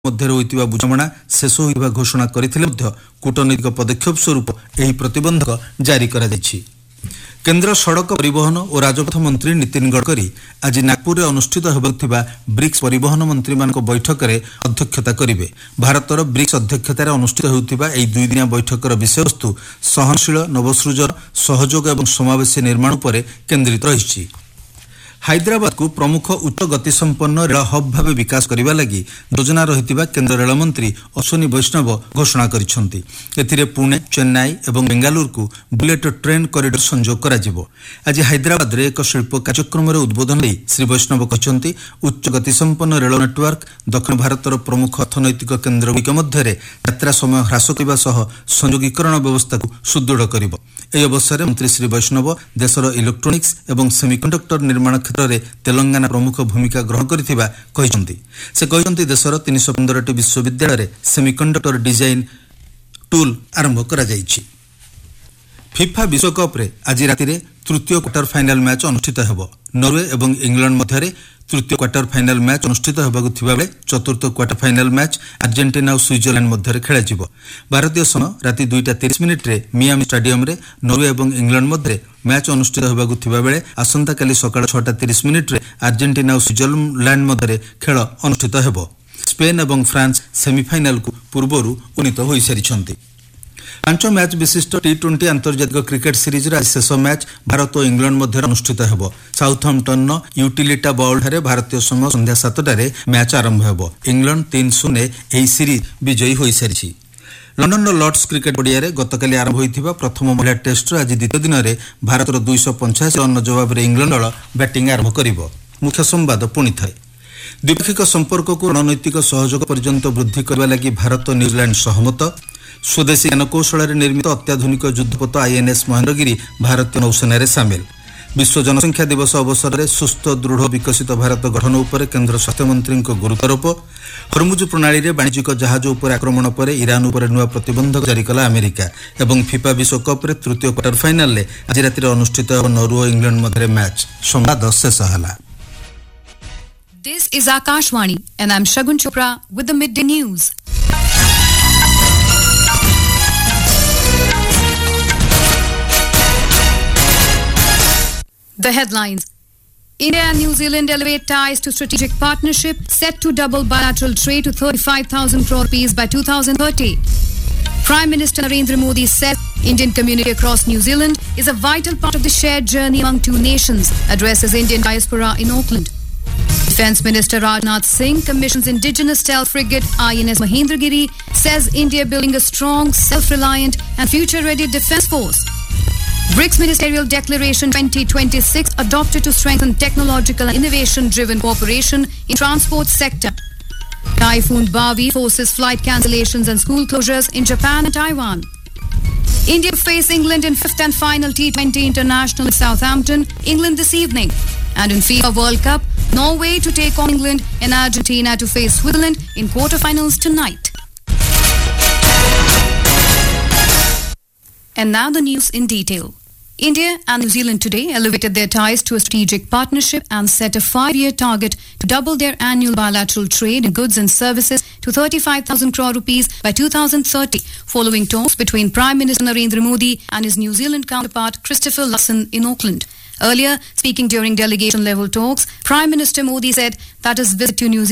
ମଧ୍ୟରେ ହୋଇଥିବା ବୁଝାମଣା ଶେଷ ହୋଇଥିବା ଘୋଷଣା କରିଥିଲେ ମଧ୍ୟ କୂଟନୈତିକ ପଦକ୍ଷେପ ସ୍ୱରୂପ ଏହି ପ୍ରତିବନ୍ଧକ ଜାରି କରାଯାଇଛି। କେନ୍ଦ୍ର ସଡ଼କ ପରିବହନ ଓ ରାଜପଥ ମନ୍ତ୍ରୀ ନୀତିନ ଗଡ଼କରୀ ଆଜି ନାଗପୁରରେ ଅନୁଷ୍ଠିତ ହେବାକୁ ଥିବା ବ୍ରିକ୍ସ ପରିବହନ ମନ୍ତ୍ରୀମାନଙ୍କ ବୈଠକରେ ଅଧ୍ୟକ୍ଷତା କରିବେ। ଭାରତର ବ୍ରିକ୍ସ ଅଧ୍ୟକ୍ଷତାରେ ଅନୁଷ୍ଠିତ ହେଉଥିବା ଏହି ଦୁଇଦିନିଆ ବୈଠକର ବିଷୟବସ୍ତୁ ସହନଶୀଳ ନବସୃଜନ ସହଯୋଗ ଏବଂ ସମାବେଶୀ ନିର୍ମାଣ ଉପରେ କେନ୍ଦ୍ରିତ ରହିଛି। ହାଇଦ୍ରାବାଦକୁ ପ୍ରମୁଖ ଉଚ୍ଚ ଗତିସମ୍ପନ୍ନ ରେଳ ହବ୍ ଭାବେ ବିକାଶ କରିବା ଲାଗି ଯୋଜନା ରହିଥିବା କେନ୍ଦ୍ର ରେଳମନ୍ତ୍ରୀ ଅଶ୍ୱିନୀ ବୈଷ୍ଣବ ଘୋଷଣା କରିଛନ୍ତି। ଏଥିରେ ପୁଣେ ଚେନ୍ନାଇ ଏବଂ ବେଙ୍ଗାଲୁରୁକୁ ବୁଲେଟ୍ ଟ୍ରେନ୍ କରିଡର ସଂଯୋଗ କରାଯିବ। ଆଜି ହାଇଦ୍ରାବାଦରେ ଏକ ଶିଳ୍ପ କାର୍ଯ୍ୟକ୍ରମରେ ଉଦ୍ବୋଧନ ଦେଇ ଶ୍ରୀ ବୈଷ୍ଣବ କହିଛନ୍ତି, ଉଚ୍ଚ ଗତିସମ୍ପନ୍ନ ରେଳ ନେଟୱାର୍କ ଦକ୍ଷିଣ ଭାରତର ପ୍ରମୁଖ ଅର୍ଥନୈତିକ କେନ୍ଦ୍ରଗୁଡ଼ିକ ମଧ୍ୟରେ ଯାତ୍ରା ସମୟ ହ୍ରାସ କରିବା ସହ ସଂଯୋଗୀକରଣ ବ୍ୟବସ୍ଥାକୁ ସୁଦୃଢ଼ କରିବ। ଏହି ଅବସରରେ ମନ୍ତ୍ରୀ ଶ୍ରୀ ବୈଷ୍ଣବ ଦେଶର ଇଲେକ୍ଟ୍ରୋନିକ୍ସ ଏବଂ ସେମିକଣ୍ଡକ୍ଟର ନିର୍ମାଣ କ୍ଷେତ୍ରରେ ତେଲଙ୍ଗାନା ପ୍ରମୁଖ ଭୂମିକା ଗ୍ରହଣ କରିଥିବା କହିଛନ୍ତି। ସେ କହିଛନ୍ତି ଦେଶର 315ଟି ବିଶ୍ୱବିଦ୍ୟାଳୟରେ ସେମିକଣ୍ଡକ୍ଟର ଡିଜାଇନ୍ ଟୁଲ୍ ଆରମ୍ଭ କରାଯାଇଛି। ଫିଫା ବିଶ୍ୱକପ୍ରେ ଆଜି ରାତିରେ ତୃତୀୟ କ୍ୱାର୍ଟର ଫାଇନାଲ ମ୍ୟାଚ୍ ଅନୁଷ୍ଠିତ ହେବ। ନରୱେ ଏବଂ ଇଂଲଣ୍ଡ ମଧ୍ୟରେ ତୃତୀୟ କ୍ୱାର୍ଟର ଫାଇନାଲ ମ୍ୟାଚ୍ ଅନୁଷ୍ଠିତ ହେବାକୁ ଥିବାବେଳେ ଚତୁର୍ଥ କ୍ୱାର୍ଟର ଫାଇନାଲ ମ୍ୟାଚ୍ ଆର୍ଜେଣ୍ଟିନା ଓ ସୁଇଜରଲ୍ୟାଣ୍ଡ ମଧ୍ୟରେ ଖେଳାଯିବ। ଭାରତୀୟ ସମୟ ରାତି 2:30 ମିଆମି ଷ୍ଟାଡିୟମରେ ନରୱେ ଏବଂ ଇଂଲଣ୍ଡ ମଧ୍ୟରେ ମ୍ୟାଚ୍ ଅନୁଷ୍ଠିତ ହେବାକୁ ଥିବାବେଳେ ଆସନ୍ତାକାଲି ସକାଳ 6:30 ଆର୍ଜେଣ୍ଟିନା ଓ ସୁଇଜରଲ୍ୟାଣ୍ଡ ମଧ୍ୟରେ ଖେଳ ଅନୁଷ୍ଠିତ ହେବ। ସ୍ପେନ୍ ଏବଂ ଫ୍ରାନ୍ସ ସେମିଫାଇନାଲକୁ ପୂର୍ବରୁ ଉନ୍ନୀତ ହୋଇସାରିଛନ୍ତି। 5 ମ୍ୟାଚ୍ ବିଶିଷ୍ଟ T20 ଆନ୍ତର୍ଜାତିକ କ୍ରିକେଟ୍ ସିରିଜ୍ର ଆଜି ଶେଷ ମ୍ୟାଚ୍ ଭାରତ ଓ ଇଂଲଣ୍ଡ ମଧ୍ୟରେ ଅନୁଷ୍ଠିତ ହେବ। ସାଉଥହାମ୍ପଟନ୍ର ୟୁଟିଲିଟା ବଲ୍ଠାରେ ଭାରତୀୟ ସମୟ ସନ୍ଧ୍ୟା 7ଟାରେ ମ୍ୟାଚ୍ ଆରମ୍ଭ ହେବ। ଇଂଲଣ୍ଡ 3-0 ଏହି ସିରିଜ୍ ବିଜୟୀ ହୋଇସାରିଛି। ଲଣ୍ଡନର ଲର୍ଡସ୍ କ୍ରିକେଟ୍ ପଡ଼ିଆରେ ଗତକାଲି ଆରମ୍ଭ ହୋଇଥିବା ପ୍ରଥମ ମହିଳା ଟେଷ୍ଟର ଆଜି ଦ୍ୱିତୀୟ ଦିନରେ ଭାରତର 285 ରନ୍ ଜବାବରେ ଇଂଲଣ୍ଡ ଦଳ ବ୍ୟାଟିଂ ଆରମ୍ଭ କରିବ। ମୁଖ୍ୟ ସମ୍ବାଦ ପୁଣିଥରେ। ଦ୍ୱିପାକ୍ଷିକ ସମ୍ପର୍କକୁ ରଣନୈତିକ ସହଯୋଗ ପର୍ଯ୍ୟନ୍ତ ବୃଦ୍ଧି କରିବା ଲାଗି ଭାରତ ନ୍ୟୁଜିଲାଣ୍ଡ ସହମତ। ସ୍ୱଦେଶୀ ଜ୍ଞାନକୌଶଳରେ ନିର୍ମିତ ଅତ୍ୟାଧୁନିକ ଯୁଦ୍ଧପୋତ INS ମହେନ୍ଦ୍ରଗିରି ଭାରତୀୟ ନୌସେନାରେ ସାମିଲ। ବିଶ୍ୱ ଜନସଂଖ୍ୟା ଦିବସ ଅବସରରେ ସୁସ୍ଥ ଦୃଢ଼ ବିକଶିତ ଭାରତ ଗଠନ ଉପରେ କେନ୍ଦ୍ର ସ୍ୱାସ୍ଥ୍ୟମନ୍ତ୍ରୀଙ୍କ ଗୁରୁତ୍ୱାରୋପ। ହରମୁଜ ପ୍ରଣାଳୀରେ ବାଣିଜ୍ୟିକ ଜାହାଜ ଉପରେ ଆକ୍ରମଣ ପରେ ଇରାନ ଉପରେ ନୂଆ ପ୍ରତିବନ୍ଧକ ଜାରି କଲା ଆମେରିକା। ଏବଂ ଫିଫା ବିଶ୍ୱକପ୍ରେ ତୃତୀୟ କ୍ୱାର୍ଟର ଫାଇନାଲରେ ଆଜି ରାତିରେ ଅନୁଷ୍ଠିତ ହେବ ନରୱେ ଓ ଇଂଲଣ୍ଡ ମଧ୍ୟରେ ମ୍ୟାଚ୍। ସମ୍ବାଦ ଶେଷ ହେଲା। This is Akashvani and I'm Shagun Chopra with the midday news. The headlines. India and New Zealand elevate ties to strategic partnership, set to double bilateral trade to 35,000 crore rupees by 2030. Prime Minister Narendra Modi said Indian community across New Zealand is a vital part of the shared journey among two nations, addresses Indian diaspora in Auckland. Defence Minister Rajnath Singh commissions indigenous stealth frigate INS Mahendragiri, says India building a strong, self-reliant and future-ready defence force. BRICS Ministerial Declaration 2026 adopted to strengthen technological and innovation-driven cooperation in transport sector. Typhoon Bavi forces flight cancellations and school closures in Japan and Taiwan. India face England in 5th and final T20 International in Southampton, England this evening. And in FIFA World Cup, Norway to take on England and Argentina to face Switzerland in quarterfinals tonight. And now the news in detail. India and New Zealand today elevated their ties to a strategic partnership and set a 5-year target to double their annual bilateral trade in goods and services to 35,000 crore rupees by 2030, following talks between Prime Minister Narendra Modi and his New Zealand counterpart Christopher Luxon in Auckland. Earlier, speaking during delegation-level talks, Prime Minister Modi said that his visit to New Zealand